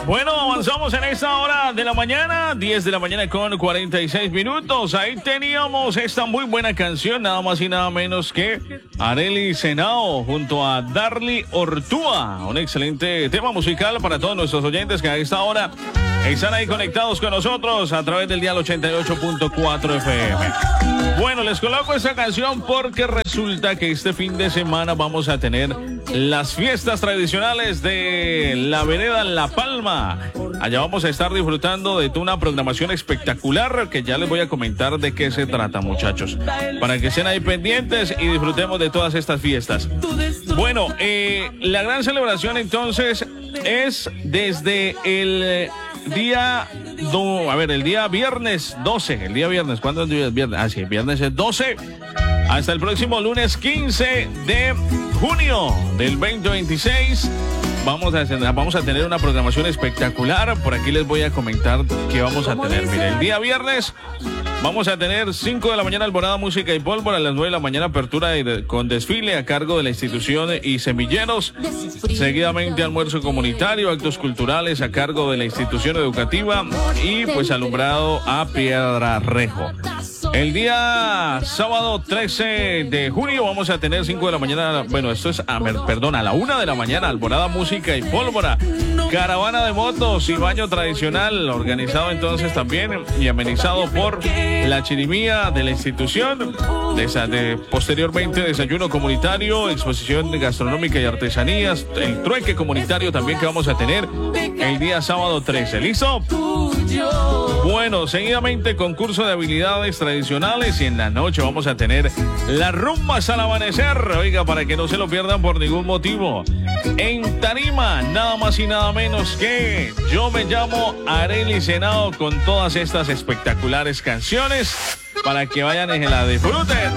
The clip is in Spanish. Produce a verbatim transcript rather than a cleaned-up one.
Bueno, avanzamos en esta hora de la mañana, diez de la mañana con cuarenta y seis minutos. Ahí teníamos esta muy buena canción, nada más y nada menos que Arelis Henao junto a Darly Ortúa. Un excelente tema musical para todos nuestros oyentes que a esta hora están ahí conectados con nosotros a través del dial ochenta y ocho punto cuatro F M. Bueno, les coloco esta canción porque resulta que este fin de semana vamos a tener las fiestas tradicionales de la vereda La Palma. Allá vamos a estar disfrutando de una programación espectacular que ya les voy a comentar de qué se trata, muchachos, para que estén ahí pendientes y disfrutemos de todas estas fiestas. Bueno, eh, la gran celebración entonces es desde el día, do, a ver, el día viernes doce, el día viernes, ¿cuándo es el día viernes? Ah, sí, viernes es doce, hasta el próximo lunes quince de junio del veinte veintiséis. Vamos a, vamos a tener una programación espectacular. Por aquí les voy a comentar qué vamos a tener. Mire, el día viernes vamos a tener cinco de la mañana Alborada, Música y Pólvora. A las nueve de la mañana apertura de, con desfile a cargo de la institución y semilleros. Seguidamente almuerzo comunitario, actos culturales a cargo de la institución educativa y pues alumbrado a Piedra Rejo. El día sábado trece de junio vamos a tener cinco de la mañana, bueno, esto es, a, perdón, a la una de la mañana, Alborada, Música y Pólvora, caravana de motos y baño tradicional, organizado entonces también y amenizado por la chirimía de la institución, de, de, posteriormente desayuno comunitario, exposición gastronómica y artesanías, el trueque comunitario también que vamos a tener el día sábado trece, ¿listo? Bueno, seguidamente concurso de habilidades tradicionales y en la noche vamos a tener las rumbas al amanecer, oiga, para que no se lo pierdan por ningún motivo. En tarima, nada más y nada menos que yo me llamo Arelis Henao con todas estas espectaculares canciones para que vayan y la disfruten.